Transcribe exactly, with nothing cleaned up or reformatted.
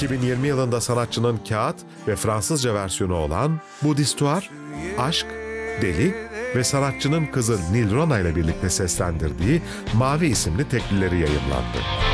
iki bin yirmi yılında sanatçının kağıt ve Fransızca versiyonu olan Bu d'Histoire, Aşk, Deli ve sanatçının kızı Nil Rona ile birlikte seslendirdiği Mavi isimli teklileri yayımlandı.